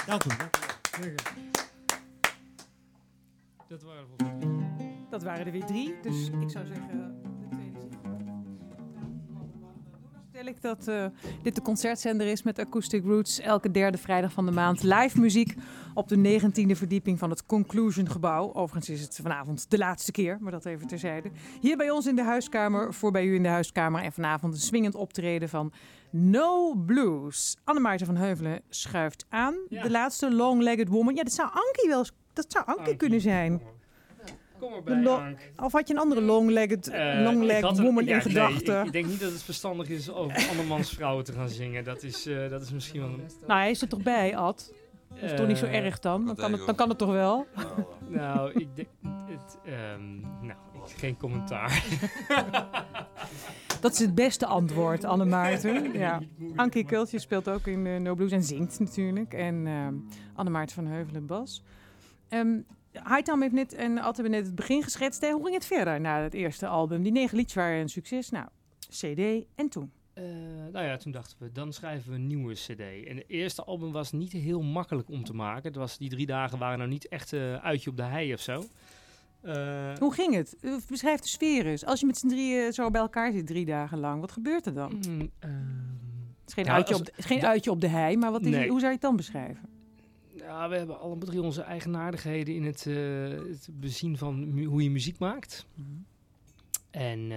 Dank u. Dat waren er weer 3, dus ik zou zeggen de tweede zin. Stel ik dat dit de concertzender is met Acoustic Roots. Elke derde vrijdag van de maand live muziek op de 19e verdieping van het Conclusion gebouw. Overigens is het vanavond de laatste keer, maar dat even terzijde. Hier bij ons in de huiskamer, voor bij u in de huiskamer. En vanavond een swingend optreden van No Blues. Annemaarten van Heuvelen schuift aan. Ja. De laatste Long-Legged Woman. Ja, dat zou Ankie kunnen zijn. Kom erbij, Ank. Of had je een andere long-legged woman in gedachten? Ik denk niet dat het verstandig is over andermans vrouwen te gaan zingen. Dat is misschien wel... Nou, hij is er toch bij, Ad? Dat is toch niet zo erg dan? Dan kan het toch wel? Nou, ik denk... geen commentaar. Dat is het beste antwoord, Annemaarten. Ja. Ankie Kultje speelt ook in No Blues en zingt natuurlijk. En Annemaarten van Heuvelen bas. Hightown heeft net en Ad hebben net het begin geschetst. Hoe ging het verder na het eerste album? Die 9 liedjes waren een succes. Nou, CD en toen? Toen dachten we, dan schrijven we een nieuwe CD. En het eerste album was niet heel makkelijk om te maken. Die 3 dagen waren nou niet echt uitje op de hei of zo. Hoe ging het? Beschrijf de sfeer eens. Als je met z'n drieën zo bij elkaar zit 3 dagen lang, wat gebeurt er dan? Het is geen uitje op de hei, maar hoe zou je het dan beschrijven? Ja, we hebben alle 3 onze eigenaardigheden in het bezien van hoe je muziek maakt. Mm-hmm. En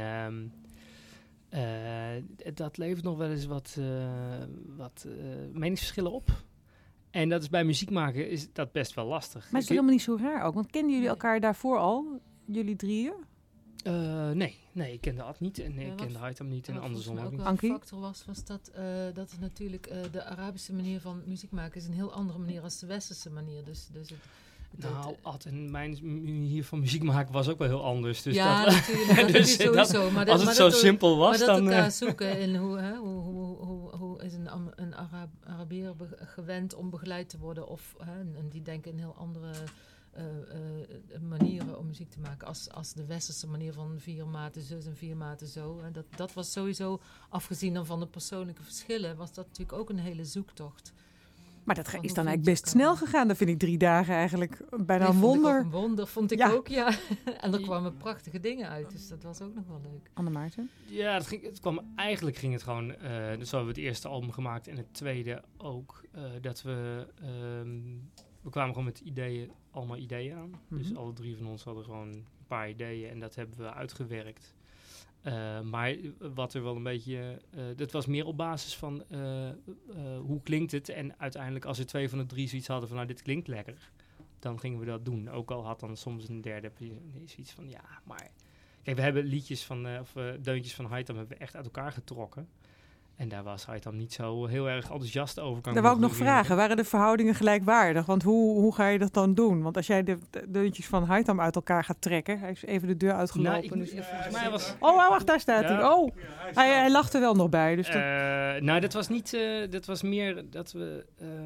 dat levert nog wel eens wat meningsverschillen op. En dat is bij muziek maken is dat best wel lastig. Maar is het helemaal niet zo raar ook? Want kenden jullie elkaar daarvoor al, jullie 3? Nee, ik kende Ad niet en ik kende Hightown niet en andersom ook niet. Een factor was dat het natuurlijk de Arabische manier van muziek maken is een heel andere manier dan de Westerse manier. Dus Ad en mijn manier van muziek maken was ook wel heel anders. Dus ja, natuurlijk. Dus sowieso. Als het zo simpel was, dan... Maar dat elkaar zoeken in hoe is een Arabier gewend om begeleid te worden. En die denken in heel andere... manieren om muziek te maken als de westerse manier van 4 maten zus en 4 maten zo. En dat was sowieso, afgezien dan van de persoonlijke verschillen, was dat natuurlijk ook een hele zoektocht. Maar dat is dan eigenlijk best snel gegaan. Dat vind ik 3 dagen eigenlijk bijna een wonder. Vond ik ook een wonder, vond ik ook, ja. En er kwamen prachtige dingen uit, dus dat was ook nog wel leuk. Annemaarten? Ja, eigenlijk ging het gewoon... dus we hebben het eerste album gemaakt en het tweede ook. Dat we kwamen gewoon met allemaal ideeën aan. Mm-hmm. Dus alle 3 van ons hadden gewoon een paar ideeën en dat hebben we uitgewerkt. Maar wat er wel een beetje... dat was meer op basis van hoe klinkt het? En uiteindelijk als er 2 van de 3 zoiets hadden van nou dit klinkt lekker, dan gingen we dat doen. Ook al had dan soms een derde zoiets van ja, maar... Kijk, we hebben liedjes deuntjes van Hightown hebben we echt uit elkaar getrokken. En daar was Hightown niet zo heel erg enthousiast over. Daar wou ik nog vragen, waren de verhoudingen gelijkwaardig? Want hoe ga je dat dan doen? Want als jij de deuntjes van Hightown uit elkaar gaat trekken... Hij is even de deur uitgelopen. Wacht, daar staat hij. Oh, hij lacht er wel nog bij. Dus dat was niet... dat was meer dat we...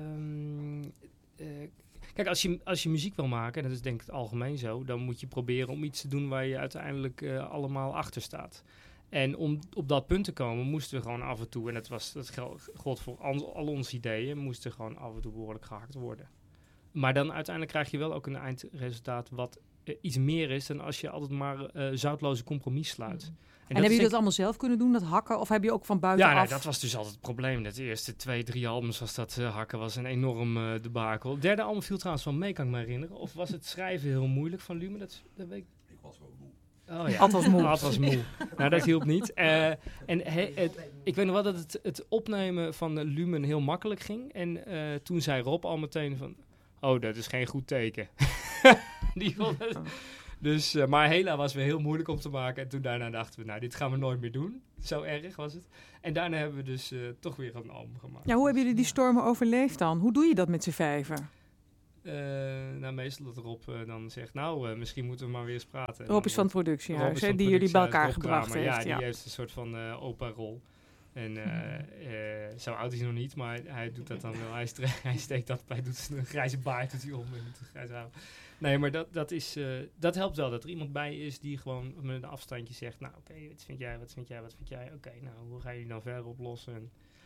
Kijk, als je muziek wil maken, en dat is denk ik het algemeen zo... dan moet je proberen om iets te doen waar je uiteindelijk allemaal achter staat. En om op dat punt te komen, moesten we gewoon af en toe... en dat gold voor al onze ideeën... moesten gewoon af en toe behoorlijk gehakt worden. Maar dan uiteindelijk krijg je wel ook een eindresultaat... wat iets meer is dan als je altijd maar zoutloze compromis sluit. Mm. En hebben jullie dat allemaal zelf kunnen doen, dat hakken? Of heb je ook van buitenaf... Ja, dat was dus altijd het probleem. De eerste 2-3 albums was dat hakken was een enorm debakel. Het derde album viel trouwens wel mee, kan ik me herinneren. Of was het schrijven heel moeilijk van Lumen? Dat weet ik. Ik was wel moe. Oh ja, Ad was moe. Nou, dat hielp niet. Ik weet nog wel dat het opnemen van Lumen heel makkelijk ging. En toen zei Rob al meteen van... Oh, dat is geen goed teken. Die vond het... Dus, maar Hela was weer heel moeilijk om te maken. En toen daarna dachten we, nou, dit gaan we nooit meer doen. Zo erg was het. En daarna hebben we dus toch weer een album gemaakt. Ja, hoe hebben jullie die stormen overleefd dan? Hoe doe je dat met z'n 5? Meestal dat Rob dan zegt, misschien moeten we maar weer eens praten. Rob is van het productiehuis, die jullie bij elkaar gebracht heeft. Ja, die heeft een soort van opa-rol. En zo oud is hij nog niet, maar hij doet dat dan wel. Hij steekt dat bij, doet een grijze baard doet hij om en doet een grijze haar. Nee, maar dat helpt wel, dat er iemand bij is die gewoon met een afstandje zegt, nou oké, wat vind jij? Oké, nou hoe ga je die dan verder oplossen? En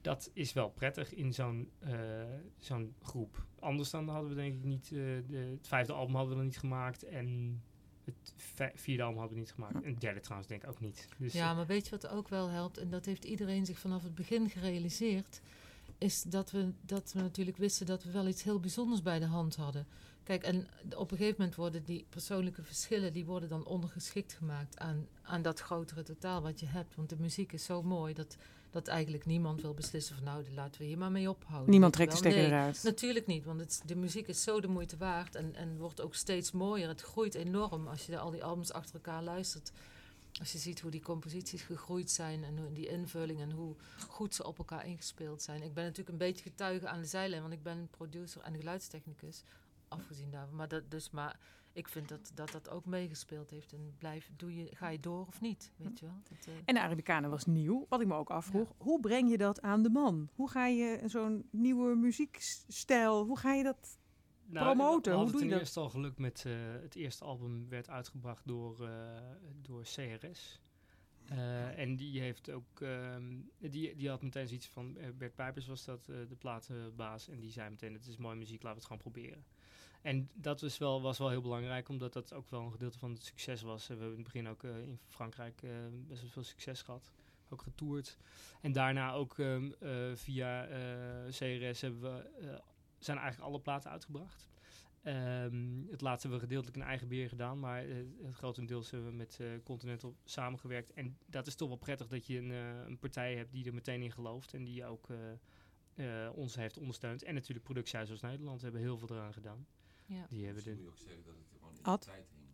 dat is wel prettig in zo'n groep. Anders dan hadden we denk ik niet... het 5e album hadden we dan niet gemaakt. En het 4e album hadden we niet gemaakt. En het 3e trouwens denk ik ook niet. Dus, ja, maar weet je wat ook wel helpt? En dat heeft iedereen zich vanaf het begin gerealiseerd. Is dat we natuurlijk wisten dat we wel iets heel bijzonders bij de hand hadden. Kijk, en op een gegeven moment worden die persoonlijke verschillen... die worden dan ondergeschikt gemaakt aan dat grotere totaal wat je hebt. Want de muziek is zo mooi dat eigenlijk niemand wil beslissen van... nou, laten we hier maar mee ophouden. Niemand trekt de stekker eruit. Natuurlijk niet, want de muziek is zo de moeite waard... en wordt ook steeds mooier. Het groeit enorm als je al die albums achter elkaar luistert... Als je ziet hoe die composities gegroeid zijn en die invulling en hoe goed ze op elkaar ingespeeld zijn. Ik ben natuurlijk een beetje getuige aan de zijlijn, want ik ben producer en geluidstechnicus, afgezien daarvan. Maar ik vind dat ook meegespeeld heeft. En ga je door of niet, weet je wel? En de Arabicana was nieuw, wat ik me ook afvroeg. Ja. Hoe breng je dat aan de man? Hoe ga je zo'n nieuwe muziekstijl, hoe ga je dat... promoten, hoe doe je dat? Het eerst al geluk met het eerste album werd uitgebracht door CRS. En die heeft ook, die had meteen zoiets van, Bert Pijpers was dat, de platenbaas. En die zei meteen, het is mooie muziek, laten we het gewoon proberen. En dat was wel heel belangrijk, omdat dat ook wel een gedeelte van het succes was. We hebben in het begin ook in Frankrijk best wel veel succes gehad. Ook getoerd. En daarna ook via CRS zijn eigenlijk alle platen uitgebracht. Het laatste hebben we gedeeltelijk in eigen beheer gedaan, maar het grotendeels hebben we met Continental samengewerkt. En dat is toch wel prettig dat je een partij hebt die er meteen in gelooft en die ook ons heeft ondersteund. En natuurlijk Productiehuis als Nederland hebben heel veel eraan gedaan. Ja. Die hebben moet je ook zeggen dat het gewoon in de tijd hing.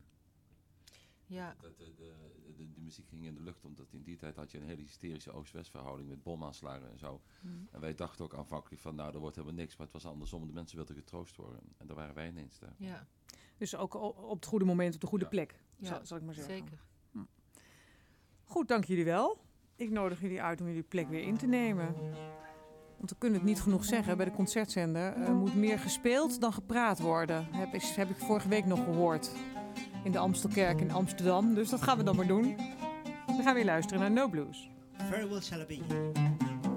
Ja. Dat de muziek ging in de lucht, omdat in die tijd had je een hele hysterische Oost-West verhouding met bomaanslagen en zo. En wij dachten ook aanvankelijk van, nou, er wordt helemaal niks, maar het was andersom. De mensen wilden getroost worden. En daar waren wij ineens daar. Ja. Dus ook op het goede moment, op de goede plek, zal ik maar zeggen. Zeker. Goed, dank jullie wel. Ik nodig jullie uit om jullie plek weer in te nemen. Want we kunnen het niet genoeg zeggen, bij de concertzender moet meer gespeeld dan gepraat worden. Heb ik vorige week nog gehoord. In de Amstelkerk in Amsterdam. Dus dat gaan we dan maar doen. We gaan weer luisteren naar No Blues. Farewell shall I be.